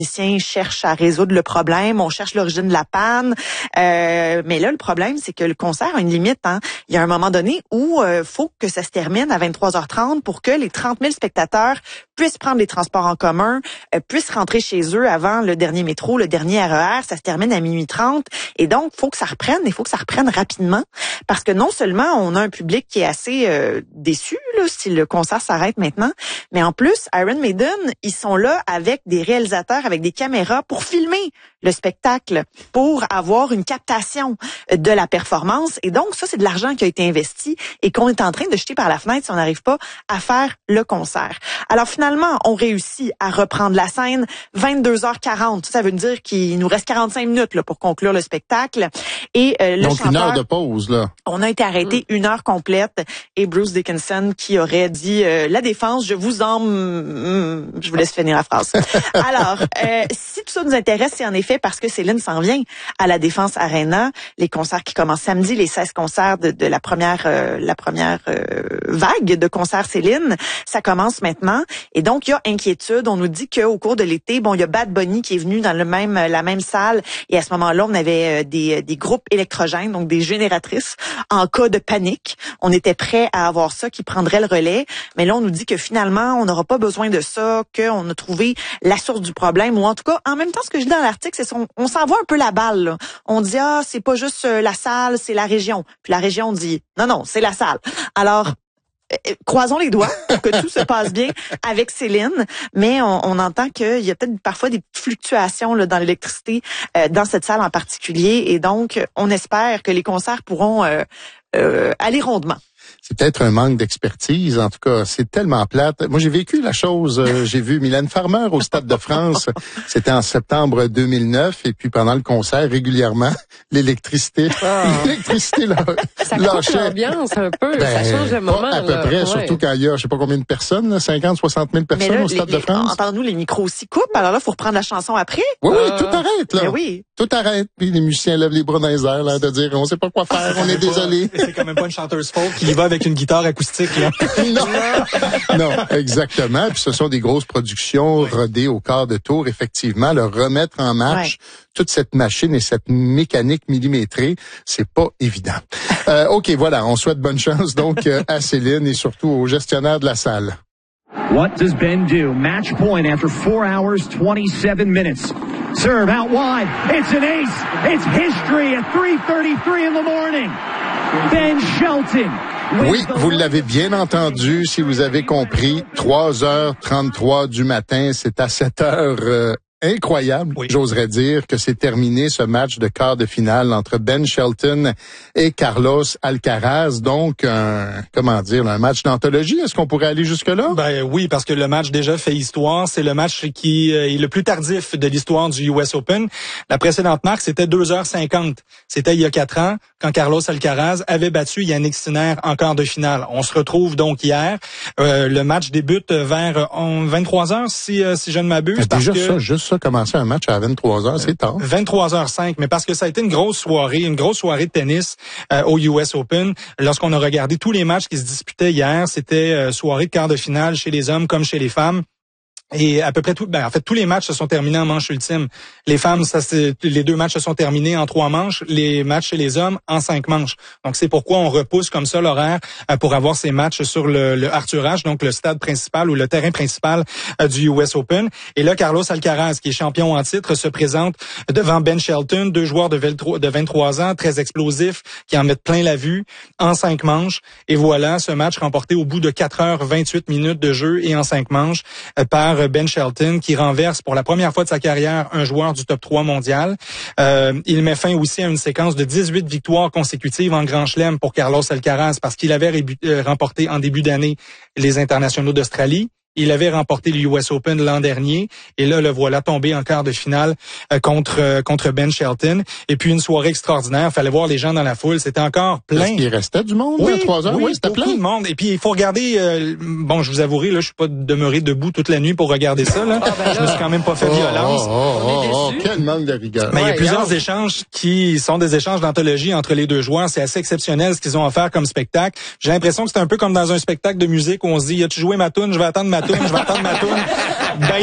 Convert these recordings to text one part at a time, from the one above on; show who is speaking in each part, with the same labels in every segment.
Speaker 1: techniciens cherchent à résoudre le problème, on cherche l'origine de la panne. Mais là, le problème, c'est que le concert a une limite. Il y a un moment donné où faut que ça se termine à 23h30 pour que les 30 000 spectateurs puissent prendre les transports en commun, puissent rentrer chez eux avant le dernier métro, le dernier RER. Ça se termine à 12h30. Et donc, faut que ça reprenne. Il faut que ça reprenne rapidement parce que non seulement on a un public qui est assez déçu là, si le concert s'arrête maintenant, mais en plus, Iron Maiden, ils sont là avec des réalisateurs, avec des caméras pour filmer le spectacle, pour avoir une captation de la performance. Et donc, ça, c'est de l'argent qui a été investi et qu'on est en train de jeter par la fenêtre si on n'arrive pas à faire le concert. Alors, finalement, on réussit à reprendre la scène 22h40. Ça veut dire qu'il nous reste 45 minutes là, pour conclure le spectacle. Et le
Speaker 2: donc,
Speaker 1: chanteur,
Speaker 2: une heure de pause, là.
Speaker 1: On a été arrêté une heure complète. Et Bruce Dickinson qui aurait dit la défense, je vous laisse finir la phrase. Alors, si tout ça nous intéresse, c'est en effet parce que Céline s'en vient à la Défense Arena, les concerts qui commencent samedi, les 16 concerts de la première vague de concerts Céline, ça commence maintenant. Et donc, il y a inquiétude. On nous dit qu'au cours de l'été, bon, il y a Bad Bunny qui est venu dans la même salle. Et à ce moment-là, on avait des groupes électrogènes, donc des génératrices, en cas de panique. On était prêt à avoir ça qui prendrait le relais. Mais là, on nous dit que finalement, on n'aura pas besoin de ça, qu'on a trouvé la source du problème. Ou en tout cas, en même temps, ce que je dis dans l'article, c'est on s'envoie un peu la balle. Là. On dit, c'est pas juste la salle, c'est la région. Puis la région dit, non, c'est la salle. Alors, croisons les doigts pour que tout se passe bien avec Céline, mais on entend qu'il y a peut-être parfois des petites fluctuations là, dans l'électricité dans cette salle en particulier, et donc on espère que les concerts pourront aller rondement.
Speaker 2: C'est peut-être un manque d'expertise. En tout cas, c'est tellement plate. Moi, j'ai vécu la chose. J'ai vu Mylène Farmer au Stade de France. C'était en septembre 2009. Et puis, pendant le concert, régulièrement, l'électricité
Speaker 3: ça
Speaker 2: lâchait.
Speaker 3: coupe l'ambiance un peu. Ça change le moment.
Speaker 2: À peu près, surtout quand il y a, je sais pas combien de personnes, 50, 60 000 personnes
Speaker 1: là,
Speaker 2: au Stade de France.
Speaker 1: Entendons-nous, les micros aussi coupent. Alors là, faut reprendre la chanson après.
Speaker 2: Oui, tout arrête, là.
Speaker 1: Mais oui.
Speaker 2: Tout arrête. Puis les musiciens lèvent les bras dans les airs, là, de dire, on sait pas quoi faire, on est désolé.
Speaker 4: C'est quand même pas une chanteuse folk qui y va avec une guitare acoustique, là.
Speaker 2: Non, exactement. Puis ce sont des grosses productions rodées au quart de tour. Effectivement, le remettre en marche, toute cette machine et cette mécanique millimétrée, c'est pas évident. OK, voilà, on souhaite bonne chance donc à Céline et surtout aux gestionnaires de la salle.
Speaker 5: What does Ben do? Match point after 4 hours, 27 minutes. Serve out wide. It's an ace. It's history at 3:33 in the morning. Ben Shelton.
Speaker 2: Oui, vous l'avez bien entendu, si vous avez compris, 3h33 du matin, c'est à 7h incroyable, j'oserais dire, que c'est terminé ce match de quart de finale entre Ben Shelton et Carlos Alcaraz. Donc, un match d'anthologie. Est-ce qu'on pourrait aller jusque-là?
Speaker 4: Ben oui, parce que le match déjà fait histoire. C'est le match qui est le plus tardif de l'histoire du US Open. La précédente marque, c'était 2h50. C'était il y a 4 ans, quand Carlos Alcaraz avait battu Yannick Sinner en quart de finale. On se retrouve donc hier. Le match débute vers 23h, si je ne m'abuse.
Speaker 2: Juste ça, commencer un match à 23h, c'est tard.
Speaker 4: 23h05, mais parce que ça a été une grosse soirée de tennis au US Open. Lorsqu'on a regardé tous les matchs qui se disputaient hier, c'était soirée de quart de finale chez les hommes comme chez les femmes. Et à peu près tous les matchs se sont terminés en manche ultime. Les femmes, les 2 matchs se sont terminés en 3 manches. Les matchs chez les hommes en 5 manches. Donc c'est pourquoi on repousse comme ça l'horaire pour avoir ces matchs sur le Arthur Ashe, donc le stade principal ou le terrain principal du US Open. Et là, Carlos Alcaraz, qui est champion en titre, se présente devant Ben Shelton, 2 joueurs de 23 ans, très explosifs, qui en mettent plein la vue, en 5 manches. Et voilà, ce match remporté au bout de 4h28 minutes de jeu et en 5 manches par Ben Shelton, qui renverse pour la première fois de sa carrière un joueur du top 3 mondial. Il met fin aussi à une séquence de 18 victoires consécutives en Grand Chelem pour Carlos Alcaraz, parce qu'il avait remporté en début d'année les internationaux d'Australie. Il avait remporté le US Open l'an dernier et là, le voilà tombé en quart de finale contre Ben Shelton. Et puis une soirée extraordinaire. Fallait voir les gens dans la foule. C'était encore plein.
Speaker 2: Est-ce qu'il restait du monde à 3 heures? Oui, c'était plein.
Speaker 4: De monde. Et puis il faut regarder. Je vous avouerai, là, je suis pas demeuré debout toute la nuit pour regarder ça. Là, je me suis quand même pas fait violence.
Speaker 2: Quel manque de rigueur.
Speaker 4: Mais il y a plusieurs échanges qui sont des échanges d'anthologie entre les 2 joueurs. C'est assez exceptionnel ce qu'ils ont offert comme spectacle. J'ai l'impression que c'est un peu comme dans un spectacle de musique où on se dit, as-tu joué ma toune? Je vais attendre ma ma toune. Ben,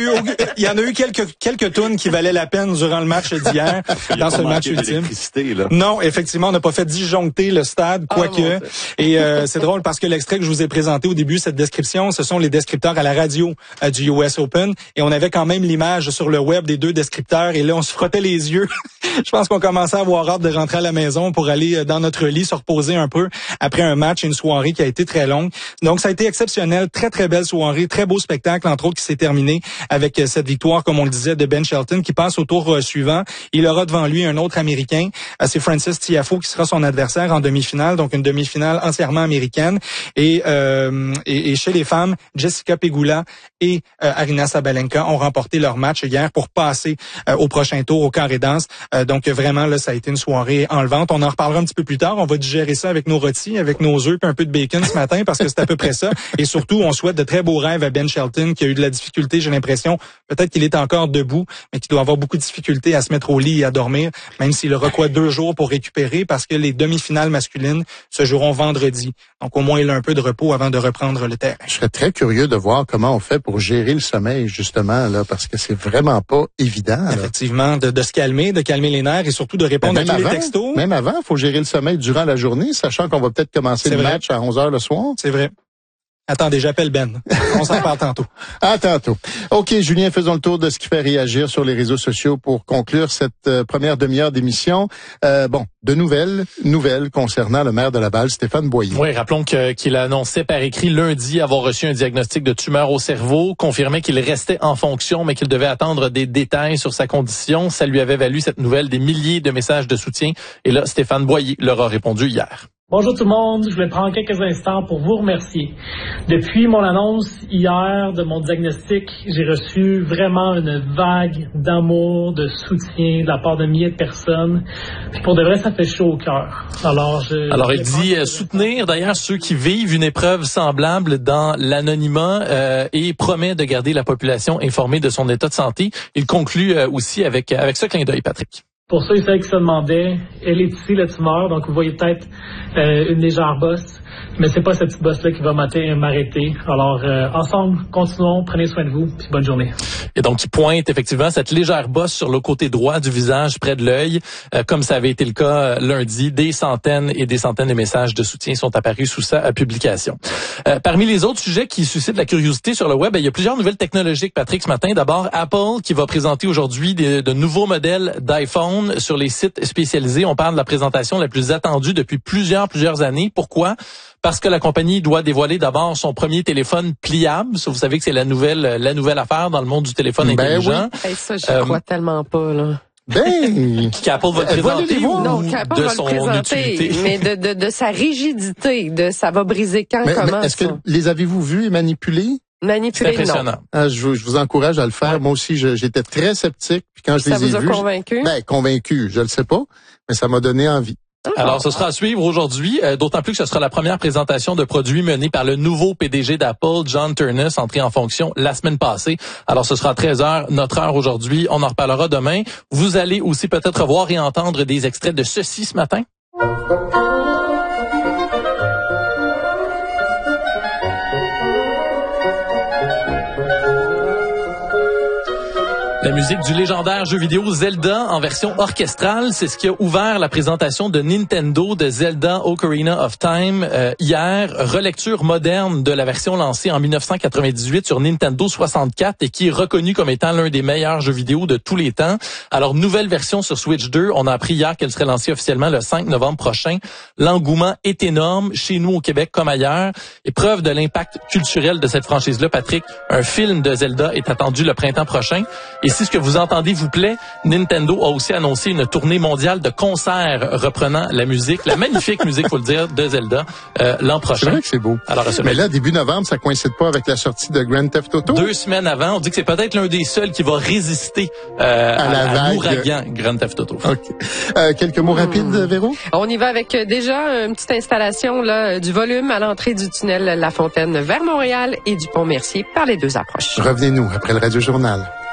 Speaker 4: il y en a eu quelques tunes qui valaient la peine durant le match d'hier, dans ce match ultime.
Speaker 6: Là.
Speaker 4: Non, effectivement, on n'a pas fait disjoncter le stade, quoique. Et c'est drôle parce que l'extrait que je vous ai présenté au début, cette description, ce sont les descripteurs à la radio du US Open. Et on avait quand même l'image sur le web des deux descripteurs. Et là, on se frottait les yeux. Je pense qu'on commençait à avoir hâte de rentrer à la maison pour aller dans notre lit, se reposer un peu après un match et une soirée qui a été très longue. Donc, ça a été exceptionnel. Très, très belle soirée. Très beau spectacle, entre autres, qui s'est terminé avec cette victoire, comme on le disait, de Ben Shelton, qui passe au tour suivant. Il aura devant lui un autre Américain. C'est Frances Tiafoe qui sera son adversaire en demi-finale. Donc, une demi-finale entièrement américaine. Et chez les femmes, Jessica Pegula et Aryna Sabalenka ont remporté leur match hier pour passer au prochain tour, au carré danse. Donc vraiment, là, ça a été une soirée enlevante. On en reparlera un petit peu plus tard. On va digérer ça avec nos rôtis, avec nos œufs et un peu de bacon ce matin parce que c'est à peu près ça. Et surtout, on souhaite de très beaux rêves à Ben Shelton qui a eu de la difficulté, j'ai l'impression. Peut-être qu'il est encore debout, mais qui doit avoir beaucoup de difficultés à se mettre au lit et à dormir, même s'il aura 2 jours pour récupérer parce que les demi-finales masculines se joueront vendredi. Donc au moins, il a un peu de repos avant de reprendre le terrain.
Speaker 2: Je serais très curieux de voir comment on fait pour gérer le sommeil, justement, là, parce que c'est vraiment pas évident. Là.
Speaker 4: Effectivement, de se calmer, de calmer les nerfs et surtout de répondre à tous les textos.
Speaker 2: Même avant, il faut gérer le sommeil durant la journée, sachant qu'on va peut-être commencer le match à 11h le soir.
Speaker 4: C'est vrai. Attendez, j'appelle Ben. On s'en parle tantôt.
Speaker 2: À tantôt. OK, Julien, faisons le tour de ce qui fait réagir sur les réseaux sociaux pour conclure cette première demi-heure d'émission. De nouvelles concernant le maire de Laval, Stéphane Boyer.
Speaker 7: Oui, rappelons qu'il a annoncé par écrit lundi avoir reçu un diagnostic de tumeur au cerveau, confirmait qu'il restait en fonction, mais qu'il devait attendre des détails sur sa condition. Ça lui avait valu cette nouvelle des milliers de messages de soutien. Et là, Stéphane Boyer leur a répondu hier.
Speaker 8: Bonjour tout le monde, je vais prendre quelques instants pour vous remercier. Depuis mon annonce hier de mon diagnostic, j'ai reçu vraiment une vague d'amour, de soutien de la part de milliers de personnes. Puis pour de vrai, ça fait chaud au cœur. Alors il
Speaker 7: dit soutenir d'ailleurs ceux qui vivent une épreuve semblable dans l'anonymat et promet de garder la population informée de son état de santé. Il conclut aussi avec ce clin d'œil, Patrick.
Speaker 8: Pour ceux et celles qui se demandaient, elle est ici, la tumeur, donc vous voyez peut-être une légère bosse, mais c'est pas cette petite bosse-là qui va m'arrêter. Alors, ensemble, continuons, prenez soin de vous, puis bonne journée.
Speaker 7: Et donc, il pointe effectivement cette légère bosse sur le côté droit du visage, près de l'œil, comme ça avait été le cas lundi. Des centaines et des centaines de messages de soutien sont apparus sous sa publication. Parmi les autres sujets qui suscitent la curiosité sur le web, il y a plusieurs nouvelles technologiques, Patrick, ce matin. D'abord, Apple qui va présenter aujourd'hui de nouveaux modèles d'iPhone sur les sites spécialisés. On parle de la présentation la plus attendue depuis plusieurs années. Pourquoi? Parce que la compagnie doit dévoiler d'abord son premier téléphone pliable. Ça, vous savez que c'est la nouvelle affaire dans le monde du téléphone intelligent.
Speaker 3: Oui. Hey, ça, je crois tellement pas, là.
Speaker 7: Qu'Apple va le présenter
Speaker 3: non, qu'Apple va
Speaker 7: son
Speaker 3: le présenter,
Speaker 7: utilité.
Speaker 3: mais de sa rigidité, de ça va briser comment.
Speaker 2: Mais est-ce que les avez-vous vus et manipulés?
Speaker 3: Manipuler,
Speaker 7: c'est impressionnant.
Speaker 2: Non. Je vous encourage à le faire. Ouais. Moi aussi, j'étais très sceptique. Puis quand je les ai vus,
Speaker 3: ça vous a convaincu?
Speaker 2: Convaincu, je le sais pas, mais ça m'a donné envie.
Speaker 7: Alors, ce sera à suivre aujourd'hui, d'autant plus que ce sera la première présentation de produits menée par le nouveau PDG d'Apple, John Ternus, entré en fonction la semaine passée. Alors, ce sera à 13h, notre heure aujourd'hui. On en reparlera demain. Vous allez aussi peut-être voir et entendre des extraits de ceci ce matin. La musique du légendaire jeu vidéo Zelda en version orchestrale, c'est ce qui a ouvert la présentation de Nintendo de Zelda Ocarina of Time hier. Relecture moderne de la version lancée en 1998 sur Nintendo 64 et qui est reconnue comme étant l'un des meilleurs jeux vidéo de tous les temps. Alors, nouvelle version sur Switch 2. On a appris hier qu'elle serait lancée officiellement le 5 novembre prochain. L'engouement est énorme chez nous au Québec comme ailleurs. Et preuve de l'impact culturel de cette franchise-là, Patrick, un film de Zelda est attendu le printemps prochain. Et si ce que vous entendez vous plaît, Nintendo a aussi annoncé une tournée mondiale de concerts reprenant la musique, la magnifique musique, faut le dire, de Zelda l'an prochain.
Speaker 2: C'est vrai que c'est beau.
Speaker 7: Alors,
Speaker 2: mais là, début novembre, ça coïncide pas avec la sortie de Grand Theft Auto?
Speaker 7: 2 semaines avant, on dit que c'est peut-être l'un des seuls qui va résister à l'ouragan Grand Theft Auto.
Speaker 2: Okay. Quelques mots rapides, Véro?
Speaker 3: On y va avec déjà une petite installation là du volume à l'entrée du tunnel La Fontaine vers Montréal et du Pont Mercier par les deux approches.
Speaker 2: Revenez-nous après le Radio Journal.